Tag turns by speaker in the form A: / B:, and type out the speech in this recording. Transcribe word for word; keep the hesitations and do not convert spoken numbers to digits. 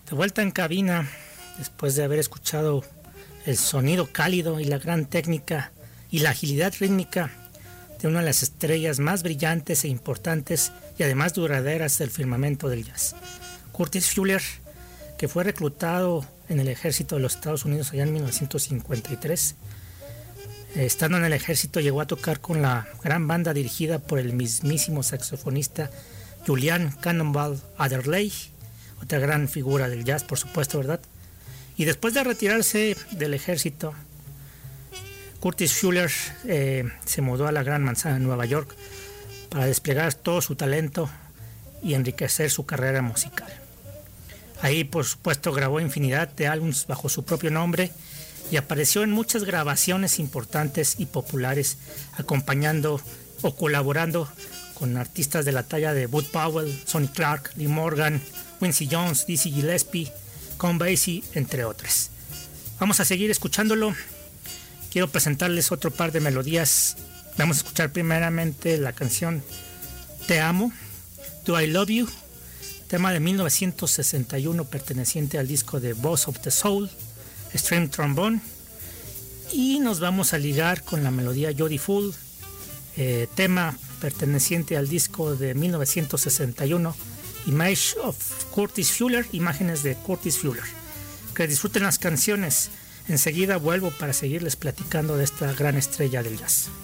A: De vuelta en cabina, después de haber escuchado el sonido cálido y la gran técnica y la agilidad rítmica de una de las estrellas más brillantes e importantes y además duraderas del firmamento del jazz, Curtis Fuller, que fue reclutado en el ejército de los Estados Unidos allá en mil novecientos cincuenta y tres. Estando en el ejército llegó a tocar con la gran banda dirigida por el mismísimo saxofonista Julian Cannonball Adderley, otra gran figura del jazz, por supuesto, ¿verdad? Y después de retirarse del ejército, Curtis Fuller eh, se mudó a la Gran Manzana en Nueva York para desplegar todo su talento y enriquecer su carrera musical. Ahí, por supuesto, grabó infinidad de álbumes bajo su propio nombre y apareció en muchas grabaciones importantes y populares, acompañando o colaborando con artistas de la talla de Bud Powell, Sonny Clark, Lee Morgan, Quincy Jones, Dizzy Gillespie, Count Basie, entre otras. Vamos a seguir escuchándolo. Quiero presentarles otro par de melodías. Vamos a escuchar primeramente la canción Te Amo, Do I Love You, tema de mil novecientos sesenta y uno perteneciente al disco de Boss of the Soul, String Trombone. Y nos vamos a ligar con la melodía Jody Fool, eh, tema perteneciente al disco de mil novecientos sesenta y uno, Image of Curtis Fuller, imágenes de Curtis Fuller. Que disfruten las canciones. Enseguida vuelvo para seguirles platicando de esta gran estrella del jazz.